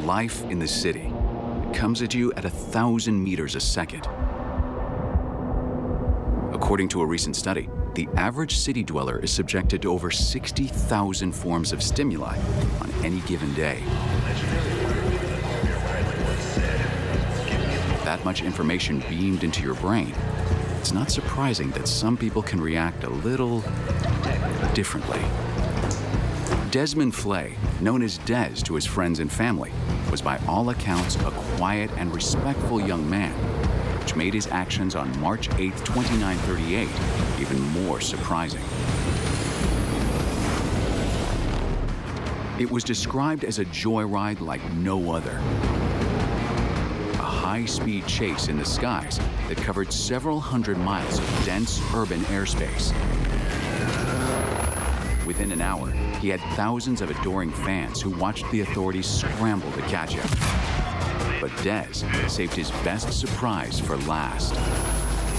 life in the city. It comes at you at 1,000 meters a second. According to a recent study, the average city dweller is subjected to over 60,000 forms of stimuli on any given day. That much information beamed into your brain, it's not surprising that some people can react a little differently. Desmond Flay, known as Des to his friends and family, was by all accounts a quiet and respectful young man, which made his actions on March 8, 2938, even more surprising. It was described as a joyride like no other. A high-speed chase in the skies that covered several hundred miles of dense urban airspace. Within an hour, he had thousands of adoring fans who watched the authorities scramble to catch him. But Des saved his best surprise for last.